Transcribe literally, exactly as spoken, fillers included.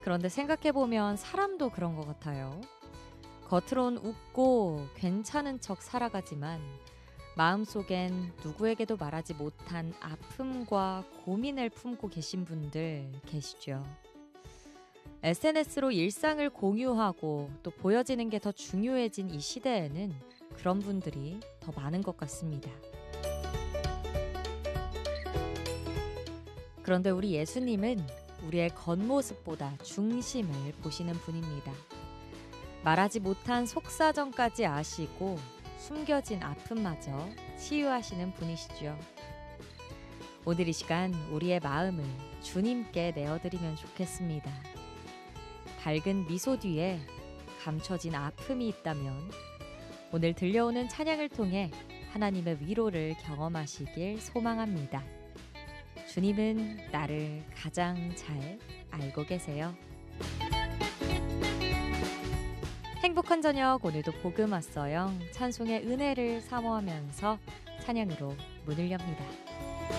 그런데 생각해보면 사람도 그런 것 같아요. 겉으론 웃고 괜찮은 척 살아가지만 마음속엔 누구에게도 말하지 못한 아픔과 고민을 품고 계신 분들 계시죠. 에스엔에스로 일상을 공유하고 또 보여지는 게 더 중요해진 이 시대에는 그런 분들이 더 많은 것 같습니다. 그런데 우리 예수님은 우리의 겉모습보다 중심을 보시는 분입니다. 말하지 못한 속사정까지 아시고 숨겨진 아픔마저 치유하시는 분이시죠. 오늘 이 시간 우리의 마음을 주님께 내어드리면 좋겠습니다. 밝은 미소 뒤에 감춰진 아픔이 있다면 오늘 들려오는 찬양을 통해 하나님의 위로를 경험하시길 소망합니다. 주님은 나를 가장 잘 알고 계세요. 행복한 저녁, 오늘도 복음 왔어요. 찬송의 은혜를 사모하면서 찬양으로 문을 엽니다.